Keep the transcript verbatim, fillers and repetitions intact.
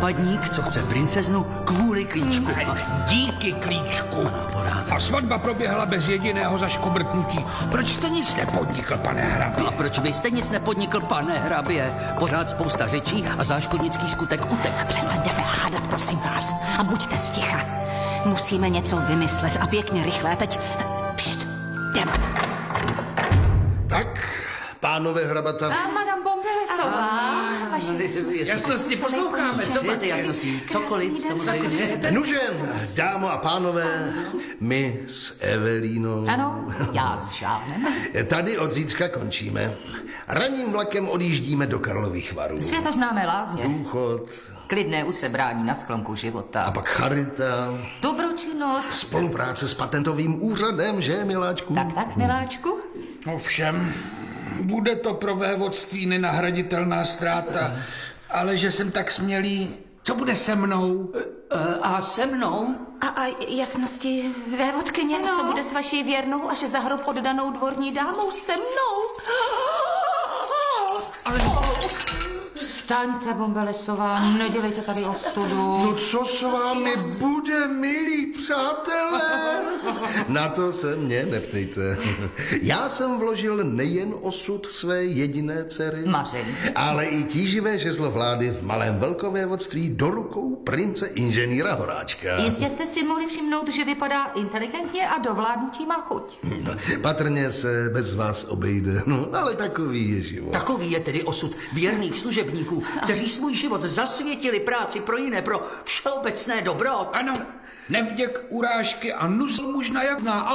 západník, co chce princeznu kvůli klíčku. Díky klíčku. Ano, pořád. A svatba proběhla bez jediného zaškobrtnutí. Proč jste nic nepodnikl, pane hrabě? A proč vy jste nic nepodnikl, pane hrabě? Pořád spousta řečí a záškodnický skutek utek. Přestaňte se hádat, prosím vás. A buďte sticha. Musíme něco vymyslet a pěkně rychle. Teď... Pšt, jdeme. Tak, pánové hrabata. A madame Bombelesová. Jasnosti posloucháme, co Přijete jasností, cokoliv, samozřejmě. Nužen, dámo a pánové, my s Evelínou. Ano, já s Žánem. Tady od zítřka končíme. Ranním vlakem odjíždíme do Karlových Varů. Světoznámé lázně. Důchod. Klidné usebrání na sklonku života. A pak charita. Dobročinnost. Spolupráce s patentovým úřadem, že, miláčku? Tak, tak, miláčku. Ovšem, bude to pro vévodství nenahraditelná ztráta, ale že jsem tak smělý, co bude se mnou? A se mnou? A, a jasnosti, vévodkyně, no. Co bude s vaší věrnou až za hrob oddanou dvorní dámou se mnou? Ale... Vstaňte, Bombelesová, nedělejte tady ostudu. No co s vámi bude, milí přátelé? Na to se mě neptejte. Já jsem vložil nejen osud své jediné dcery, Maření, ale i tíživé žezlo vlády v malém velkovévodství do rukou prince inženýra Horáčka. jistě jste si mohli všimnout, že vypadá inteligentně a do vládnutí má chuť. Patrně se bez vás obejde, no, ale takový je život. Takový je tedy osud věrných služebníků, kteří svůj život zasvětili práci pro jiné, pro všeobecné dobro. Ano, nevděk, urážky a nuzl mužna jak na